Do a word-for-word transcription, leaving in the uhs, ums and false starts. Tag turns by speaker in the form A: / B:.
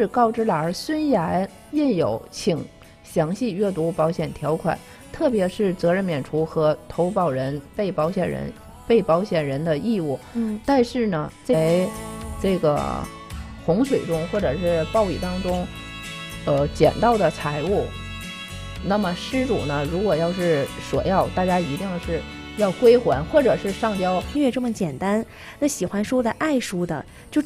A: 是告知栏虽然印有请详细阅读保险条款，特别是责任免除和投保人、被保险人、被保险人的义务，
B: 嗯，
A: 但是呢，在这个洪水中或者是暴雨当中，呃，捡到的财物，那么失主呢，如果要是索要，大家一定是要归还，或者是上交。
B: 音乐这么简单，那喜欢书的、爱书的就。